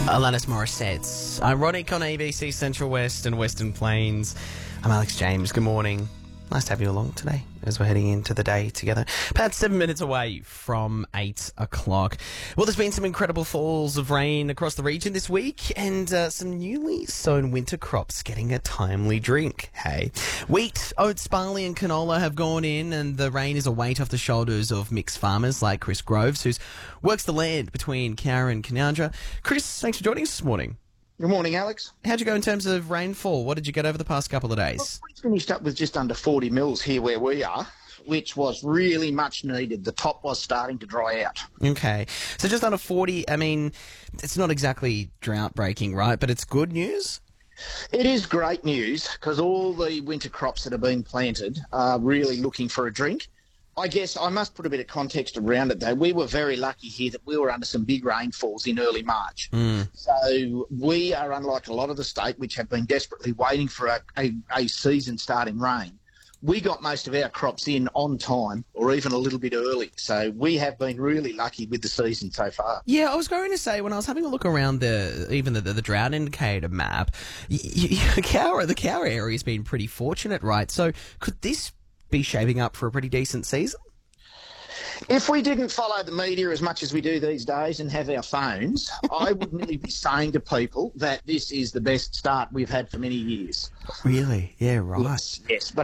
Alanis Morissette's Ironic on ABC Central West and Western Plains. I'm Alex James. Good morning. Nice to have you along today as we're heading into the day together. About 7 minutes away from 8 o'clock. Well, there's been some incredible falls of rain across the region this week and some newly sown winter crops getting a timely drink. Hey, wheat, oats, barley and canola have gone in, and the rain is a weight off the shoulders of mixed farmers like Chris Groves, who works the land between Cowra and Canowindra. Chris, thanks for joining us this morning. Good morning, Alex. How'd you go in terms of rainfall? What did you get over the past couple of days? We finished up with just under 40 mils here where we are, which was really much needed. The top was starting to dry out. Okay. So just under 40, I mean, it's not exactly drought breaking, right? But it's good news? It is great news because all the winter crops that have been planted are really looking for a drink. I guess I must put a bit of context around it, though. We were very lucky here that we were under some big rainfalls in early March. So we are unlike a lot of the state, which have been desperately waiting for a season-starting rain. We got most of our crops in on time or even a little bit early. So we have been really lucky with the season so far. Yeah, I was going to say, when I was having a look around the drought indicator map, the Cowra area has been pretty fortunate, right? So could this be shaping up for a pretty decent season? If we didn't follow the media as much as we do these days and have our phones, I would really be saying to people that this is the best start we've had for many years. Really? Yeah, right. Yes. But